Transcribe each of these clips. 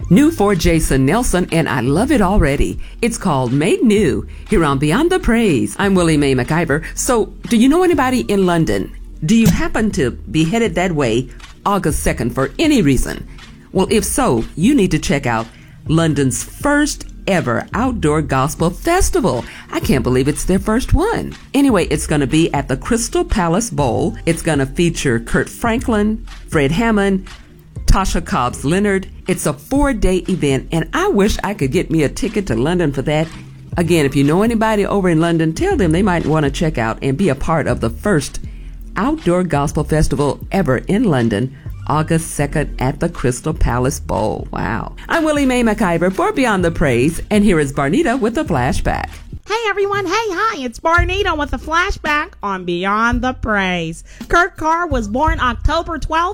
New for Jason Nelson, and I love it already. It's called Made New, here on Beyond the Praise. I'm Willie Mae McIver. So, do you know anybody in London? Do you happen to be headed that way August 2nd for any reason? Well, if so, you need to check out London's first ever outdoor gospel festival. I can't believe it's their first one. Anyway, it's going to be at the Crystal Palace Bowl. It's going to feature Kurt Franklin, Fred Hammond, Tasha Cobbs Leonard. It's a 4-day event, and I wish I could get me a ticket to London for that. Again, if you know anybody over in London, tell them they might want to check out and be a part of the first outdoor gospel festival ever in London, August 2nd at the Crystal Palace Bowl. Wow. I'm Willie Mae McIver for Beyond the Praise, and here is Barnita with a flashback. Hey everyone, hi, it's Barnita with a flashback on Beyond the Praise. Kurt Carr was born October 12,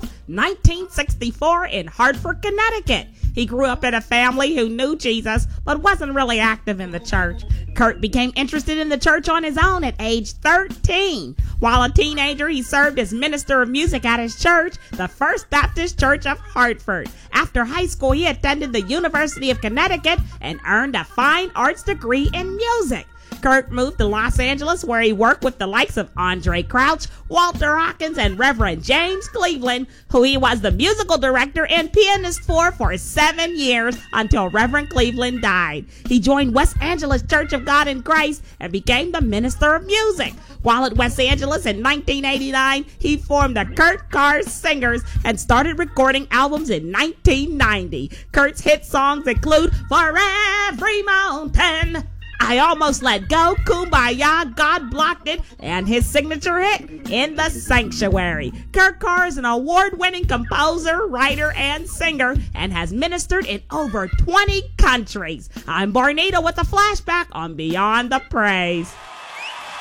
1964 in Hartford, Connecticut. He grew up in a family who knew Jesus, but wasn't really active in the church. Kurt became interested in the church on his own at age 13. While a teenager, he served as minister of music at his church, the First Baptist Church of Hartford. After high school, he attended the University of Connecticut and earned a fine arts degree in music. Kurt moved to Los Angeles, where he worked with the likes of Andre Crouch, Walter Hawkins, and Reverend James Cleveland, who he was the musical director and pianist for 7 years until Reverend Cleveland died. He joined West Angeles Church of God in Christ and became the minister of music. While at West Angeles in 1989, he formed the Kurt Carr Singers and started recording albums in 1990. Kurt's hit songs include For Every Mountain, I Almost Let Go, Kumbaya, God Blocked It, and his signature hit, In the Sanctuary. Kurt Carr is an award-winning composer, writer, and singer, and has ministered in over 20 countries. I'm Barnita with a flashback on Beyond the Praise.